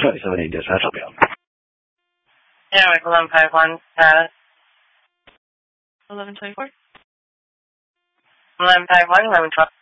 27 dispatch, I'll be on. Yeah, 1151 status. 1124. 1151, 1112.